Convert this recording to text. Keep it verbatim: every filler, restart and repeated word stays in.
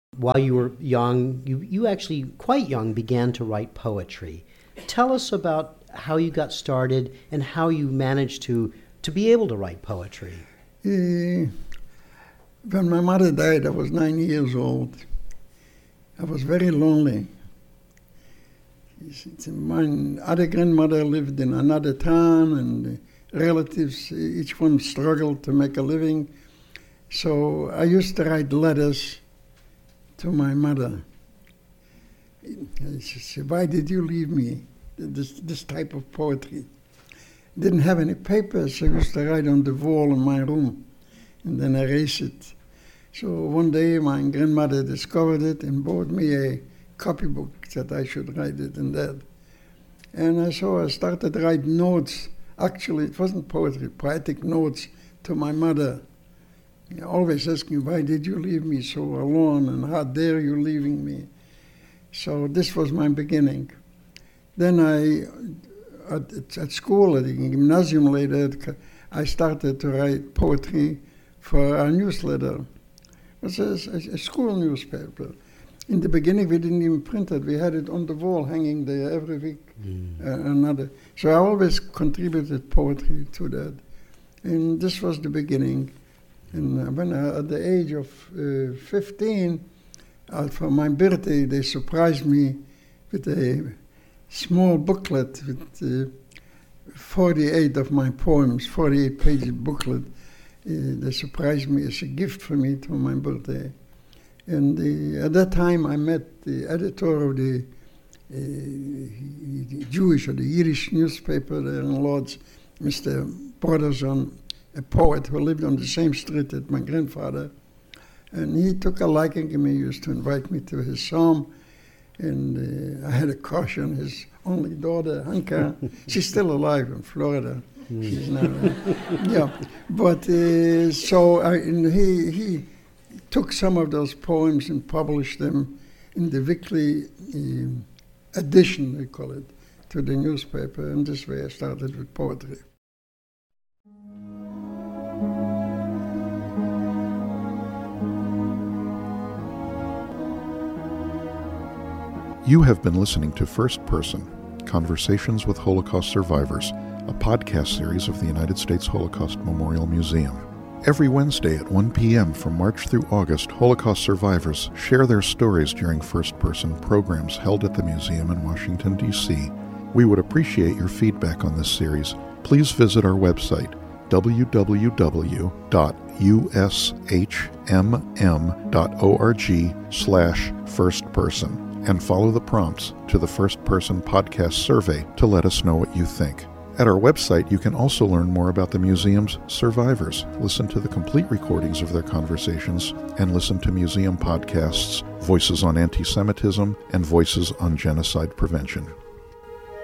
While you were young, you, you actually, quite young, began to write poetry. Tell us about how you got started and how you managed to, to be able to write poetry. Uh, when my mother died, I was nine years old. I was very lonely. My other grandmother lived in another town, and relatives, each one struggled to make a living. So I used to write letters to my mother. She said, "Why did you leave me?" This, this type of poetry. Didn't have any papers, so I used to write on the wall in my room and then erase it. So one day my grandmother discovered it and bought me a copybook that I should write it in that. And I so I started to write notes. Actually, it wasn't poetry, poetic notes to my mother. Always asking, "Why did you leave me so alone, and how dare you leaving me?" So this was my beginning. Then I, at, at school, at the gymnasium later, I started to write poetry for our newsletter. It was a, a, a school newspaper. In the beginning, we didn't even print it. We had it on the wall, hanging there every week. Mm. Uh, another. So I always contributed poetry to that. And this was the beginning. And when I, at the age of uh, fifteen, uh, for my birthday, they surprised me with a small booklet with uh, forty-eight of my poems, forty-eight page booklet. Uh, they surprised me as a gift for me to my birthday. And the, at that time, I met the editor of the, uh, the Jewish or the Yiddish newspaper there in Lodz, Mister Broderson, a poet who lived on the same street as my grandfather. And he took a liking to me, used to invite me to his home. And uh, I had a crush on his only daughter, Hanka. She's still alive in Florida. Mm. She's now, uh, yeah. But uh, so I, and he, he took some of those poems and published them in the weekly uh, edition, they call it, to the newspaper. And this way I started with poetry. You have been listening to First Person, Conversations with Holocaust Survivors, a podcast series of the United States Holocaust Memorial Museum. Every Wednesday at one p.m. from March through August, Holocaust survivors share their stories during First Person programs held at the museum in Washington, D C We would appreciate your feedback on this series. Please visit our website, w w w dot u s h m m dot org slash first person. And follow the prompts to the First Person Podcast survey to let us know what you think. At our website, you can also learn more about the museum's survivors, listen to the complete recordings of their conversations, and listen to museum podcasts, Voices on Anti-Semitism and Voices on Genocide Prevention.